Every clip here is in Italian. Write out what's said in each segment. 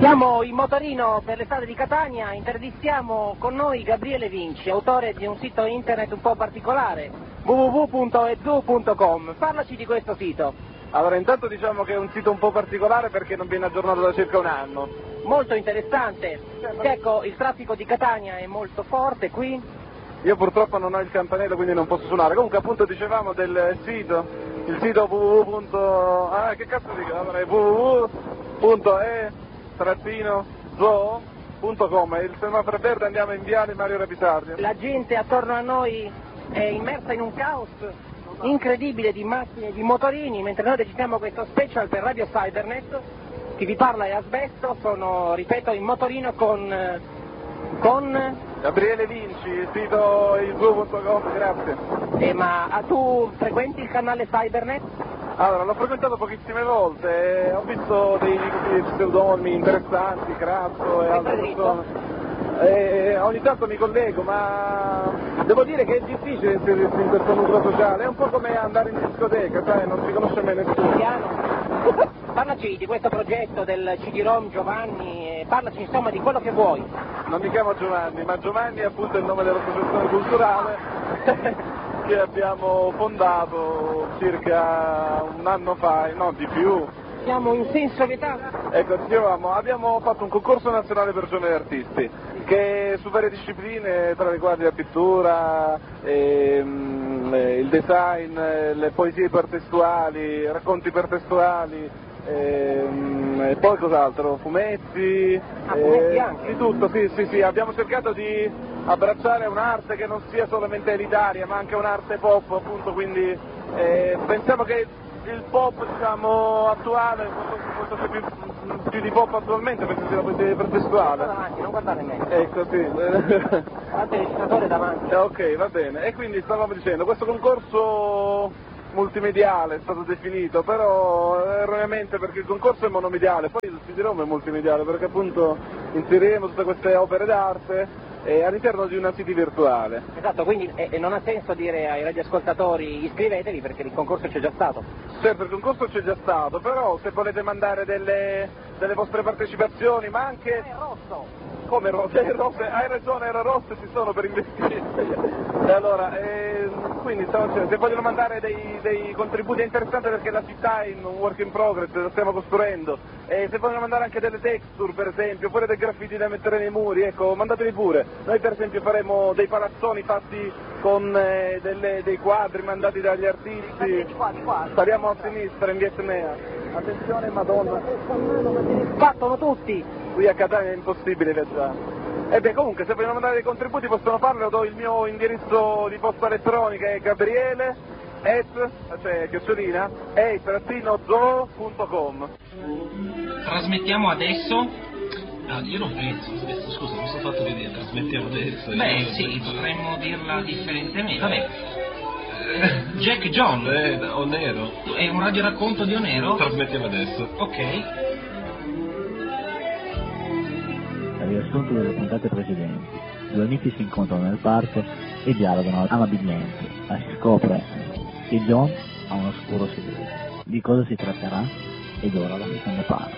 Siamo in motorino per le strade di Catania, intervistiamo con noi Gabriele Vinci, autore di un sito internet un po' particolare, www.ezu.com. Parlaci di questo sito. Allora, intanto diciamo che è un sito un po' particolare perché non viene aggiornato da circa un anno. Molto interessante. Ecco, il traffico di Catania è molto forte qui. Io purtroppo non ho il campanello, quindi non posso suonare. Comunque appunto dicevamo del sito, il sito www.zoo.com, e il semaforo verde andiamo in viale Mario Rapisardi. La gente attorno a noi è immersa in un caos incredibile di macchine e di motorini, mentre noi registriamo questo special per Radio Cybernet. Chi vi parla è Asbesto, sono, ripeto, in motorino con Gabriele Vinci, il sito il.com, grazie. Ma tu frequenti il canale Cybernet? Allora, l'ho frequentato pochissime volte, ho visto dei pseudonimi interessanti, Crazzo e altre persone. Ogni tanto mi collego, ma devo dire che è difficile inserirsi in questo nucleo sociale, è un po' come andare in discoteca, sai, non si conosce mai nessuno. Parlaci di questo progetto del CD-ROM Giovanni, parlaci insomma di quello che vuoi. Non mi chiamo Giovanni, ma Giovanni è appunto il nome dell'associazione culturale che abbiamo fondato circa un anno fa, no di più. Siamo in senso d'età? Ecco, dicevamo, abbiamo fatto un concorso nazionale per giovani artisti, che su varie discipline, tra le quali la pittura, il design, le poesie ipertestuali, racconti ipertestuali, e poi cos'altro, fumetti, fumetti anche? di tutto, sì, abbiamo cercato di abbracciare un'arte che non sia solamente elitaria, ma anche un'arte pop, appunto, quindi pensiamo che il pop, diciamo, attuale, forse più di pop attualmente, penso sia la poesia ipertestuale. Davanti, non guardare me. Ecco, sì. Guardate il registratore davanti. Ok, va bene. E quindi stavamo dicendo, questo concorso multimediale è stato definito, però erroneamente, perché il concorso è monomediale, poi il CD-ROM è multimediale, perché appunto inseriremo tutte queste opere d'arte all'interno di una city virtuale. Esatto, quindi non ha senso dire ai radioascoltatori iscrivetevi perché il concorso c'è già stato. Certo, il concorso c'è già stato, però se volete mandare delle vostre partecipazioni, ma anche... È rosso! Come rosse? Hai ragione, era rosse, ci sono per investire. E allora, quindi stavo dicendo, se vogliono mandare dei contributi, è interessante perché la città è in un work in progress, lo stiamo costruendo, e se vogliono mandare anche delle texture, per esempio, oppure dei graffiti da mettere nei muri, ecco, mandateli pure. Noi per esempio faremo dei palazzoni fatti con dei quadri mandati dagli artisti. Di qua. Stariamo a sinistra, in Vietnamese. Attenzione, Madonna. Battono tutti! Qui a Catania è impossibile viaggiare. E beh, comunque, se vogliono mandare dei contributi possono farlo, do il mio indirizzo di posta elettronica, è Gabriele, chiocciolina, zoo.com. Trasmettiamo adesso? Io non penso, scusa, mi sono fatto vedere, trasmettiamo adesso. Beh, sì, potremmo dirla differentemente. Vabbè. Jack John. Onero. È un radioracconto di Onero? Trasmettiamo adesso. Ok. Riassunto delle puntate precedenti. Due amici si incontrano nel parco e dialogano amabilmente, ma si scopre che John ha un oscuro segreto. Di cosa si tratterà? Ed ora la seconda parte.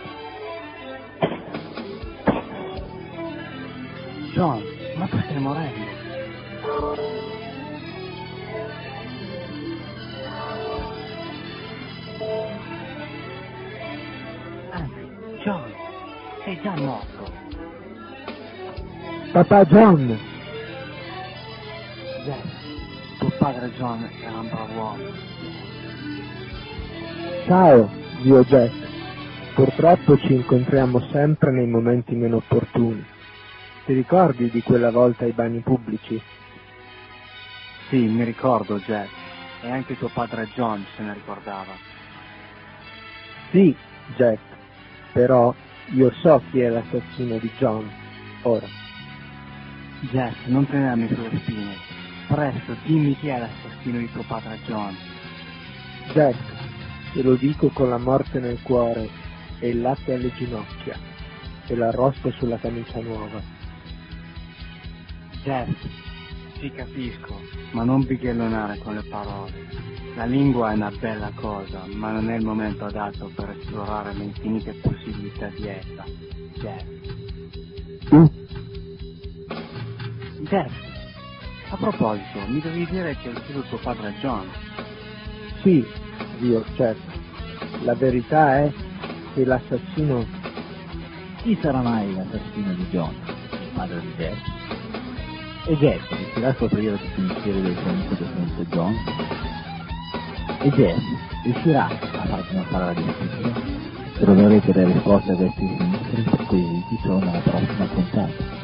John, ma tu stai morendo. Anzi, John, sei già morto. Papà John! Yes, tuo padre John era un bravo uomo. Ciao, zio Jack. Purtroppo ci incontriamo sempre nei momenti meno opportuni. Ti ricordi di quella volta ai bagni pubblici? Sì, mi ricordo, Jack. E anche tuo padre John se ne ricordava. Sì, Jack. Però io so chi è l'assassino di John. Ora. Jack, non tenermi sulle spine. Presto, dimmi chi è l'assassino di tuo padre John. Jack, te lo dico con la morte nel cuore e il latte alle ginocchia e l'arrosto sulla camicia nuova. Jack, sì capisco, ma non bighellonare con le parole. La lingua è una bella cosa, ma non è il momento adatto per esplorare le infinite possibilità di essa. Jeff. Jeff, A proposito, mi devi dire che hai ucciso tuo padre John. sì, zio Jeff. La verità è che l'assassino... Chi sarà mai l'assassino di John, il padre di Jeff? E Jeff riuscirà a scoprire tutti i misteri del suo amico defunto John? E Jeff riuscirà a far trionfare la giustizia? Troverete le risposte a questi sinistri quesiti sono nella prossima puntata.